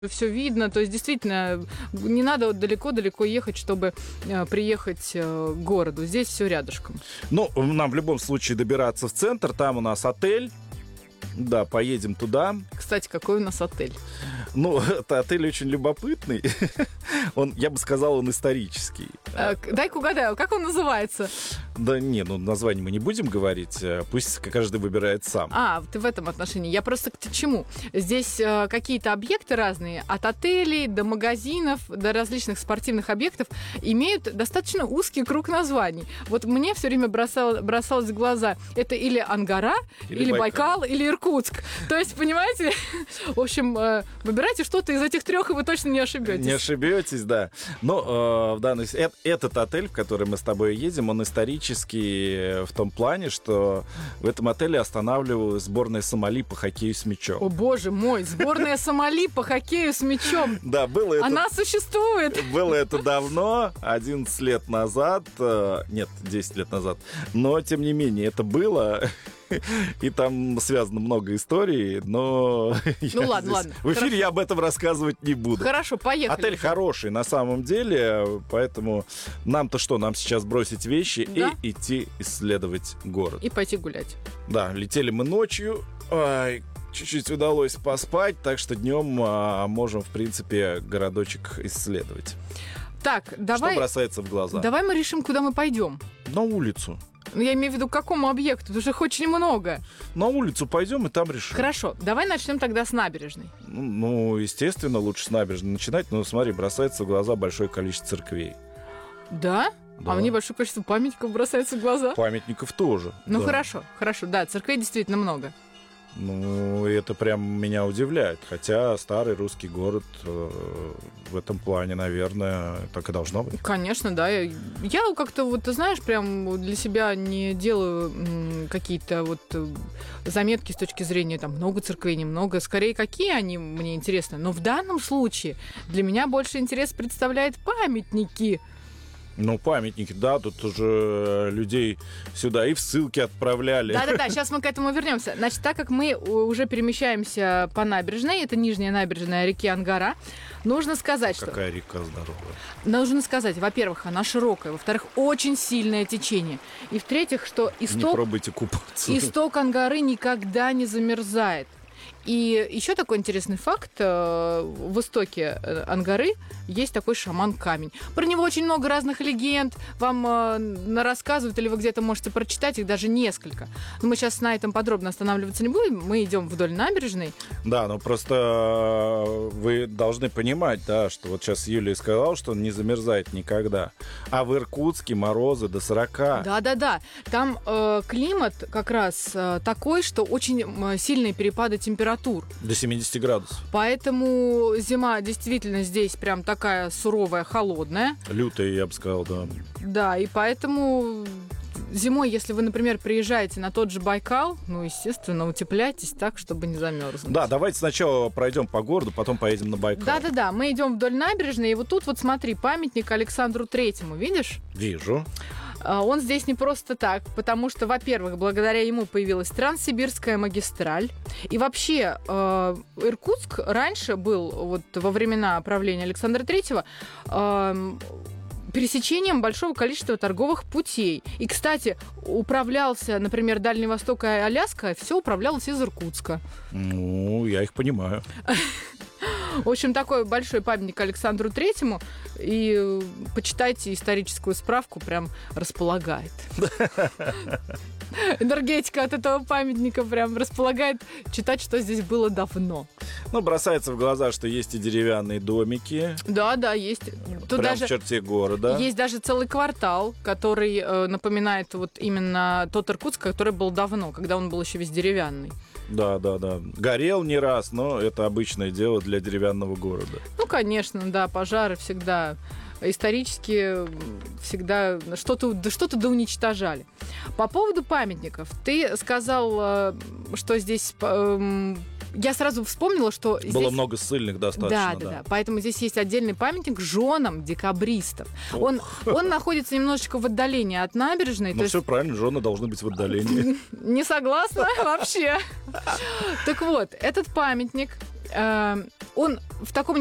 все видно. То есть, действительно, не надо вот далеко-далеко ехать, чтобы приехать к городу. Здесь все рядышком. Ну, нам в любом случае добираться в центр. Там у нас отель. Да, поедем туда. Кстати, какой у нас отель? Ну, это отель очень любопытный. Я бы сказал, он исторический. Дай-ка угадаю, как он называется? Да не, название мы не будем говорить. Пусть каждый выбирает сам. Ты в этом отношении. Я просто к чему? Здесь какие-то объекты разные, от отелей до магазинов, до различных спортивных объектов, имеют достаточно узкий круг названий. Вот мне все время бросалось в глаза, это или Ангара, или Байкал, или Иркутск. То есть, понимаете, в общем, выбирайте что-то из этих трех, и вы точно не ошибетесь. Не ошибетесь, да. Но этот отель, в который мы с тобой едем, он исторический в том плане, что в этом отеле останавливалась сборная Сомали по хоккею с мячом. О, боже мой, сборная Сомали по хоккею с мячом. Да, было это... Она существует. Было это давно, 11 лет назад. Нет, 10 лет назад. Но, тем не менее, это было... И там связано много историй, но ладно. В эфире я об этом рассказывать не буду. Хорошо, поехали. Отель хороший на самом деле, поэтому нам-то что? Нам сейчас бросить вещи и идти исследовать город. И пойти гулять. Да, летели мы ночью. Чуть-чуть удалось поспать, так что днем можем, в принципе, городочек исследовать. Так, давай... Что бросается в глаза? Давай мы решим, куда мы пойдем. На улицу. Я имею в виду, к какому объекту? Тут же их очень много. На улицу пойдем и там решим. Хорошо, давай начнем тогда с набережной. Ну, естественно, лучше с набережной начинать. Но смотри, бросается в глаза большое количество церквей. Да? А мне большое количество памятников бросается в глаза. Памятников тоже. Ну, да. Хорошо, да, церквей действительно много. Ну, это прям меня удивляет. Хотя старый русский город в этом плане, наверное, так и должно быть. Конечно, да. Я как-то, вот, ты знаешь, прям для себя не делаю какие-то вот заметки с точки зрения, там, много церквей, немного. Скорее, какие они, мне интересно. Но в данном случае для меня больше интерес представляет памятники. Ну, памятники, да, тут уже людей сюда и в ссылки отправляли. Да-да-да, сейчас мы к этому вернемся. Значит, так как мы уже перемещаемся по набережной, это нижняя набережная реки Ангара, нужно сказать, что... Какая река здоровая. Нужно сказать, во-первых, она широкая, во-вторых, очень сильное течение, и в-третьих, что исток... Не пробуйте купаться. Исток Ангары никогда не замерзает. И еще такой интересный факт. В истоке Ангары есть такой шаман-камень. Про него очень много разных легенд. Вам рассказывают, или вы где-то можете прочитать, их даже несколько. Но мы сейчас на этом подробно останавливаться не будем. Мы идем вдоль набережной. Да, но просто вы должны понимать, да, что вот сейчас Юлия сказала, что он не замерзает никогда. А в Иркутске морозы до 40. Да. Там климат как раз такой, что очень сильные перепады температур. До 70 градусов. Поэтому зима действительно здесь прям такая суровая, холодная. Лютая, я бы сказал, да. Да, и поэтому зимой, если вы, например, приезжаете на тот же Байкал, ну, естественно, утепляйтесь так, чтобы не замерзнуть. Да, давайте сначала пройдем по городу, потом поедем на Байкал. Да, мы идем вдоль набережной, и вот тут вот смотри, памятник Александру Третьему, видишь? Вижу. Он здесь не просто так, потому что, во-первых, благодаря ему появилась Транссибирская магистраль. И вообще Иркутск раньше был, вот во времена правления Александра Третьего, пересечением большого количества торговых путей. И, кстати, управлялся, например, Дальний Восток и Аляска, все управлялось из Иркутска. Ну, я их понимаю. В общем, такой большой памятник Александру Третьему. И почитайте историческую справку, прям располагает. Энергетика от этого памятника прям располагает читать, что здесь было давно. Ну, бросается в глаза, что есть и деревянные домики. Да, есть. Тут прям даже в черте города. Есть даже целый квартал, который напоминает вот именно тот Иркутск, который был давно, когда он был еще весь деревянный. Да. Горел не раз, но это обычное дело для деревянного города. Ну, конечно, да, пожары всегда исторически всегда что-то доуничтожали. По поводу памятников. Ты сказал, что здесь... Я сразу вспомнила, что здесь... Было много ссыльных достаточно. Да. Поэтому здесь есть отдельный памятник женам декабристов. Он находится немножечко в отдалении от набережной. Ну, все правильно, жены должны быть в отдалении. Не согласна вообще. Так вот, этот памятник он в таком